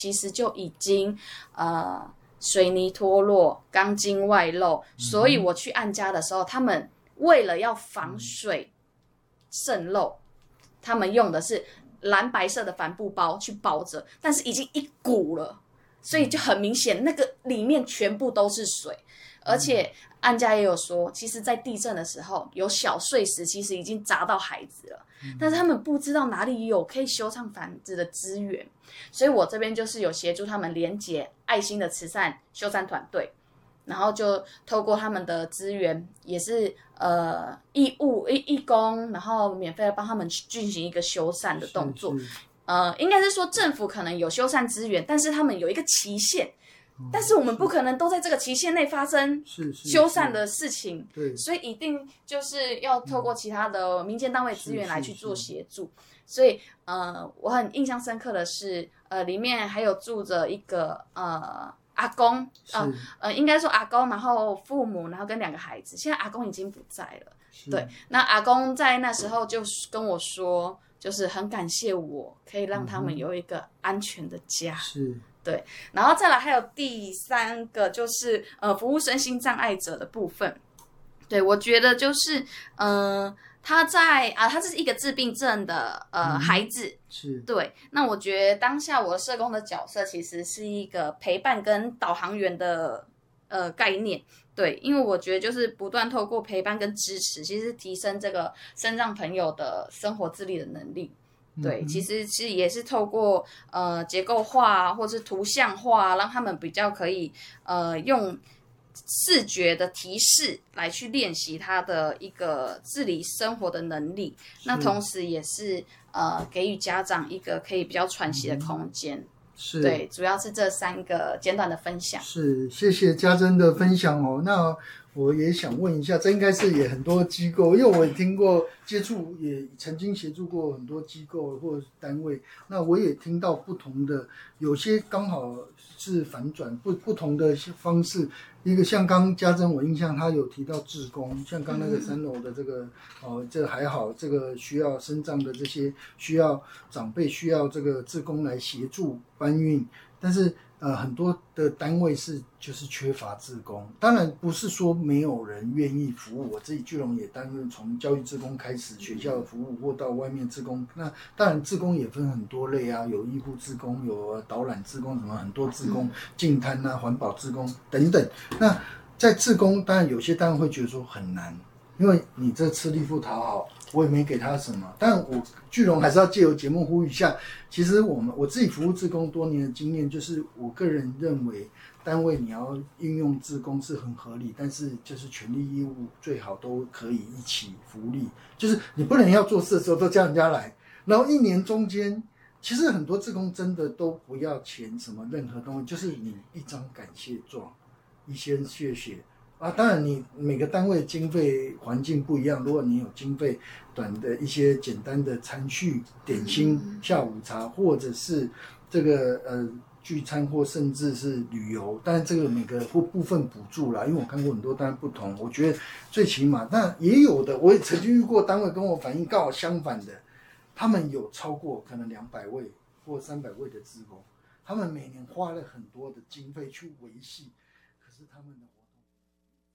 其实就已经水泥脱落、钢筋外露，所以我去按家的时候，他们为了要防水渗漏，他们用的是蓝白色的帆布包去包着，但是已经一股了，所以就很明显那个里面全部都是水。而且按家也有说，其实在地震的时候有小碎石其实已经砸到孩子了，但是他们不知道哪里有可以修缮房子的资源，所以我这边就是有协助他们连结爱心的慈善修缮团队，然后就透过他们的资源，也是义工，然后免费的帮他们进行一个修缮的动作。应该是说政府可能有修缮资源，但是他们有一个期限，但是我们不可能都在这个期限内发生修缮的事情，所以一定就是要透过其他的民间单位资源来去做协助。所以我很印象深刻的是，里面还有住着一个阿公，应该说阿公，然后父母，然后跟2个孩子。现在阿公已经不在了，对。那阿公在那时候就跟我说，就是很感谢我可以让他们有一个安全的家，对。然后再来还有第3个就是服务身心障碍者的部分，对，我觉得就是他这是一个自闭症的孩子，对。那我觉得当下我的社工的角色其实是一个陪伴跟导航员的概念，对，因为我觉得就是不断透过陪伴跟支持，其实提升这个身障朋友的生活自理的能力。对，其实也是透过结构化或是图像化，让他们比较可以用视觉的提示来去练习他的一个自理生活的能力。那同时也是给予家长一个可以比较喘息的空间。对，主要是这3个简短的分享。 谢谢家珍的分享哦。那我也想问一下，这应该是也很多机构，因为我也听过接触，也曾经协助过很多机构或单位。那我也听到不同的，有些刚好是反转，不同的方式。一个像刚家珍，我印象他有提到志工，像刚那个3楼的这个这还好，这个需要身障的这些需要长辈需要这个志工来协助搬运，但是很多的单位就是缺乏志工。当然不是说没有人愿意服务，我自己聚龙也担任从教育志工开始，学校的服务或到外面志工。那当然志工也分很多类啊，有医护志工，有导览志工，什么很多志工，净滩啊、环保志工等等。那在志工，当然有些单位会觉得说很难，因为你这吃力不讨好，我也没给他什么。但我聚龙还是要借由节目呼吁一下，其实我自己服务志工多年的经验，就是我个人认为，单位你要运用志工是很合理，但是就是权利义务最好都可以一起福利，就是你不能要做事的时候都叫人家来，然后1年中间。其实很多志工真的都不要钱什么任何东西，就是你一张感谢状，一些谢谢啊。当然你每个单位的经费环境不一样，如果你有经费短的一些简单的餐叙、点心、下午茶，或者是这个聚餐或甚至是旅游，但是这个每个或部分补助啦，因为我看过很多单位不同，我觉得最起码，那也有的我也曾经遇过单位跟我反映刚好相反的。他们有超过可能200位或300位的志工，他们每年花了很多的经费去维系，可是他们的